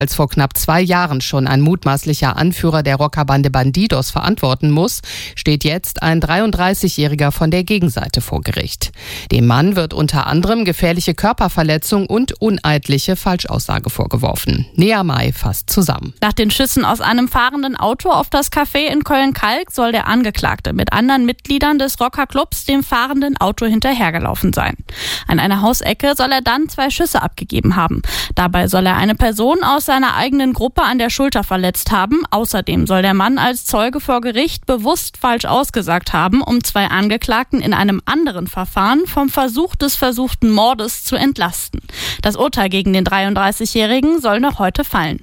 als vor knapp 2 Jahren schon ein mutmaßlicher Anführer der Rockerbande Bandidos verantworten muss, steht jetzt ein 33-Jähriger von der Gegenseite vor Gericht. Dem Mann wird unter anderem gefährliche Körperverletzung und uneidliche Falschaussage vorgeworfen. Nea May fasst zusammen. Nach den Schüssen aus einem fahrenden Auto auf das Café in Köln-Kalk soll der Angeklagte mit anderen Mitgliedern des Rockerclubs dem fahrenden Auto hinterhergelaufen sein. An einer Hausecke soll er dann 2 Schüsse abgegeben haben. Dabei soll er eine Person aus seiner eigenen Gruppe an der Schulter verletzt haben. Außerdem soll der Mann als Zeuge vor Gericht bewusst falsch ausgesagt haben, um 2 Angeklagten in einem anderen Verfahren vom Versuch des versuchten Mordes zu entlasten. Das Urteil gegen den 33-Jährigen soll noch heute fallen.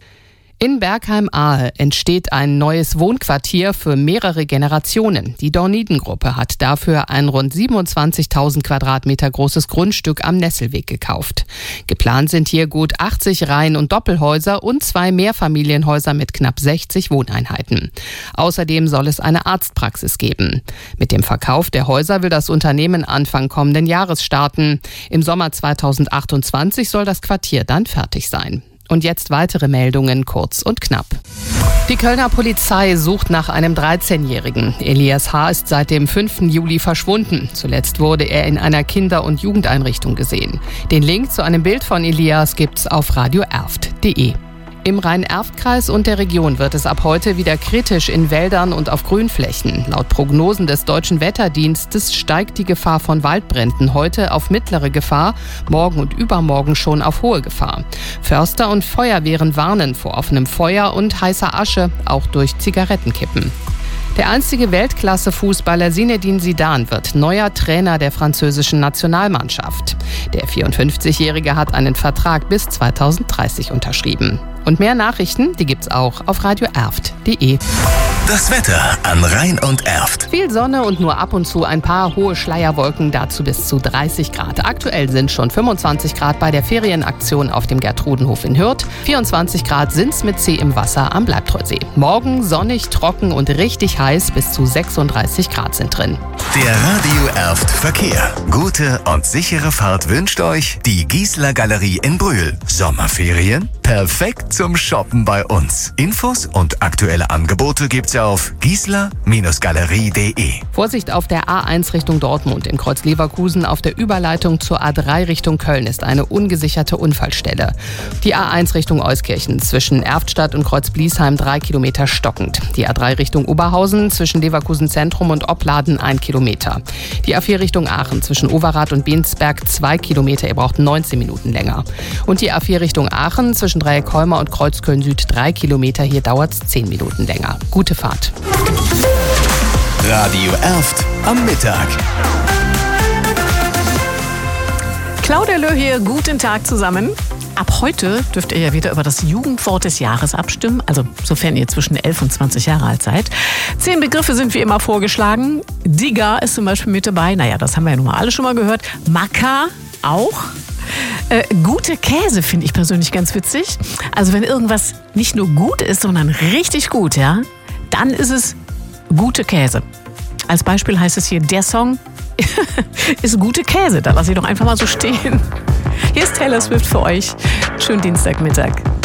In Bergheim-Ahe entsteht ein neues Wohnquartier für mehrere Generationen. Die Dorniden-Gruppe hat dafür ein rund 27.000 Quadratmeter großes Grundstück am Nesselweg gekauft. Geplant sind hier gut 80 Reihen- und Doppelhäuser und 2 Mehrfamilienhäuser mit knapp 60 Wohneinheiten. Außerdem soll es eine Arztpraxis geben. Mit dem Verkauf der Häuser will das Unternehmen Anfang kommenden Jahres starten. Im Sommer 2028 soll das Quartier dann fertig sein. Und jetzt weitere Meldungen, kurz und knapp. Die Kölner Polizei sucht nach einem 13-Jährigen. Elias H. ist seit dem 5. Juli verschwunden. Zuletzt wurde er in einer Kinder- und Jugendeinrichtung gesehen. Den Link zu einem Bild von Elias gibt's auf radioerft.de. Im Rhein-Erft-Kreis und der Region wird es ab heute wieder kritisch in Wäldern und auf Grünflächen. Laut Prognosen des Deutschen Wetterdienstes steigt die Gefahr von Waldbränden heute auf mittlere Gefahr, morgen und übermorgen schon auf hohe Gefahr. Förster und Feuerwehren warnen vor offenem Feuer und heißer Asche, auch durch Zigarettenkippen. Der einstige Weltklasse-Fußballer Zinedine Zidane wird neuer Trainer der französischen Nationalmannschaft. Der 54-Jährige hat einen Vertrag bis 2030 unterschrieben. Und mehr Nachrichten, die gibt's auch auf radioerft.de. Das Wetter an Rhein und Erft. Viel Sonne und nur ab und zu ein paar hohe Schleierwolken, dazu bis zu 30 Grad. Aktuell sind schon 25 Grad bei der Ferienaktion auf dem Gertrudenhof in Hürth. 24 Grad sind's mit See im Wasser am Bleibtreutsee. Morgen sonnig, trocken und richtig heiß, bis zu 36 Grad sind drin. Der Radio Erft Verkehr. Gute und sichere Fahrt wünscht euch die Giesler Galerie in Brühl. Sommerferien? Perfekt zum Shoppen bei uns. Infos und aktuelle Angebote gibt's auf giesler-galerie.de. Vorsicht auf der A1 Richtung Dortmund. Im Kreuz Leverkusen auf der Überleitung zur A3 Richtung Köln ist eine ungesicherte Unfallstelle. Die A1 Richtung Euskirchen zwischen Erftstadt und Kreuz Bliesheim 3 Kilometer stockend. Die A3 Richtung Oberhausen zwischen Leverkusen Zentrum und Opladen 1 Kilometer. Die A4 Richtung Aachen zwischen Overath und Bensberg 2 Kilometer. Ihr braucht 19 Minuten länger. Und die A4 Richtung Aachen zwischen Dreieckholmer und Kreuzköln Süd 3 Kilometer. Hier dauert's 10 Minuten länger. Gute Fahrt. Radio Erft am Mittag. Claudia Löh hier, guten Tag zusammen. Ab heute dürft ihr ja wieder über das Jugendwort des Jahres abstimmen, also sofern ihr zwischen 11 und 20 Jahre alt seid. 10 Begriffe sind wie immer vorgeschlagen. Digga ist zum Beispiel mit dabei, naja, das haben wir ja nun mal alle schon mal gehört. Macker auch. Gute Käse finde ich persönlich ganz witzig. Also wenn irgendwas nicht nur gut ist, sondern richtig gut, ja, dann ist es gute Käse. Als Beispiel heißt es hier, der Song ist gute Käse. Da lasse ich doch einfach mal so stehen. Hier ist Taylor Swift für euch. Schönen Dienstagmittag.